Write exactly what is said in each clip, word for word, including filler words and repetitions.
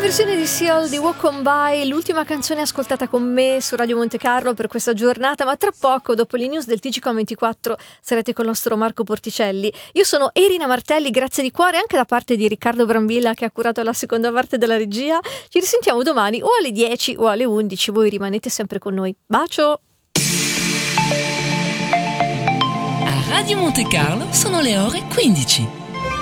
versione di Seal di Walk On By, l'ultima canzone ascoltata con me su Radio Monte Carlo per questa giornata, ma tra poco, dopo le news del T G C O M ventiquattro, sarete con il nostro Marco Porticelli. Io sono Erina Martelli, grazie di cuore anche da parte di Riccardo Brambilla che ha curato la seconda parte della regia. Ci risentiamo domani o alle dieci o alle undici, voi rimanete sempre con noi. Bacio! A Radio Monte Carlo sono le ore quindici.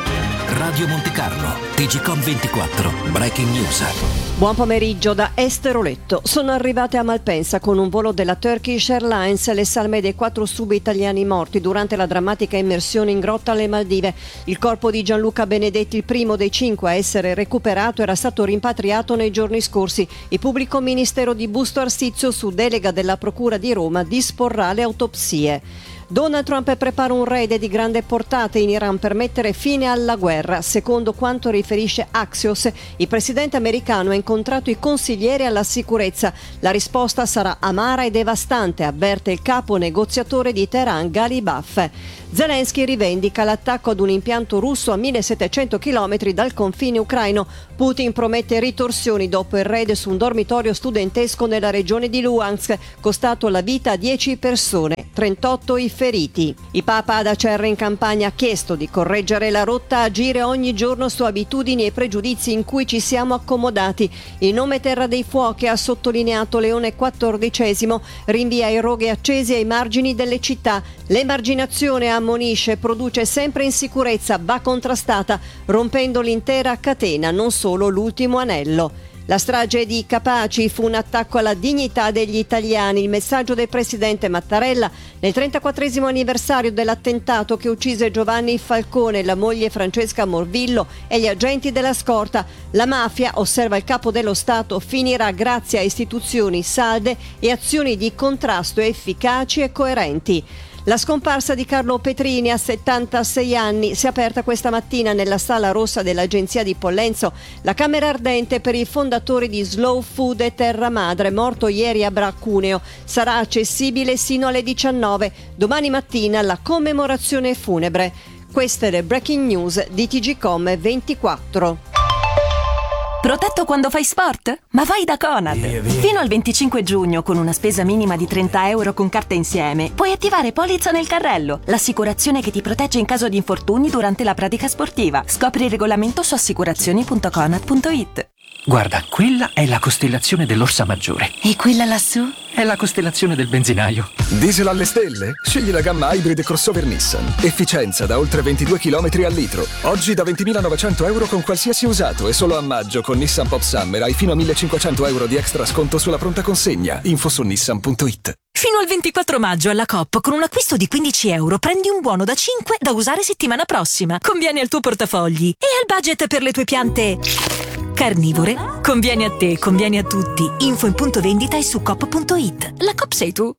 Radio Monte Carlo, T G C O M ventiquattro, Breaking News. Buon pomeriggio da Esteroletto. Sono arrivate a Malpensa con un volo della Turkish Airlines le salme dei quattro sub-italiani morti durante la drammatica immersione in grotta alle Maldive. Il corpo di Gianluca Benedetti, il primo dei cinque a essere recuperato, era stato rimpatriato nei giorni scorsi. Il pubblico ministero di Busto Arsizio, su delega della Procura di Roma, disporrà le autopsie. Donald Trump prepara un raid di grande portata in Iran per mettere fine alla guerra. Secondo quanto riferisce Axios, il presidente americano ha incontrato i consiglieri alla sicurezza. La risposta sarà amara e devastante, avverte il capo negoziatore di Teheran, Ghalibaf. Zelensky rivendica l'attacco ad un impianto russo a millesettecento chilometri dal confine ucraino. Putin promette ritorsioni dopo il raid su un dormitorio studentesco nella regione di Luhansk, costato la vita a dieci persone, trentotto i feriti. Il Papa ad Acerra in Campania ha chiesto di correggere la rotta, agire ogni giorno su abitudini e pregiudizi in cui ci siamo accomodati. Il nome Terra dei Fuochi, ha sottolineato Leone quattordicesimo, rinvia i roghi accesi ai margini delle città. L'emarginazione, ammonisce, produce sempre insicurezza, va contrastata, rompendo l'intera catena, non solo l'ultimo anello. La strage di Capaci fu un attacco alla dignità degli italiani. Il messaggio del presidente Mattarella nel trentaquattresimo anniversario dell'attentato che uccise Giovanni Falcone, la moglie Francesca Morvillo e gli agenti della scorta. La mafia, osserva il capo dello Stato, finirà grazie a istituzioni salde e azioni di contrasto efficaci e coerenti. La scomparsa di Carlo Petrini a settantasei anni si è aperta questa mattina nella Sala Rossa dell'Agenzia di Pollenzo la camera ardente per i fondatori di Slow Food e Terra Madre, morto ieri a Bracuneo. Sarà accessibile sino alle diciannove. Domani mattina la commemorazione funebre. Queste le breaking news di T G C O M ventiquattro. Protetto quando fai sport? Ma vai da Conad! Fino al venticinque giugno, con una spesa minima di trenta euro con carta insieme, puoi attivare Polizza nel carrello, l'assicurazione che ti protegge in caso di infortuni durante la pratica sportiva. Scopri il regolamento su assicurazioni punto conad punto it. Guarda, quella è la costellazione dell'Orsa Maggiore. E quella lassù? È la costellazione del benzinaio. Diesel alle stelle? Scegli la gamma Hybrid crossover Nissan. Efficienza da oltre ventidue chilometri al litro. Oggi da ventimilanovecento euro con qualsiasi usato, e solo a maggio con Nissan Pop Summer hai fino a millecinquecento euro di extra sconto sulla pronta consegna. Info su nissan punto it. Fino al ventiquattro maggio alla Coop, con un acquisto di quindici euro, prendi un buono da cinque da usare settimana prossima. Conviene al tuo portafogli e al budget per le tue piante carnivore. Conviene a te, conviene a tutti. Info in punto vendita e su coop punto it. La Coop sei tu.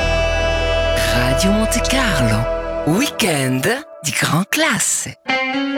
Radio Monte Carlo, weekend di gran classe.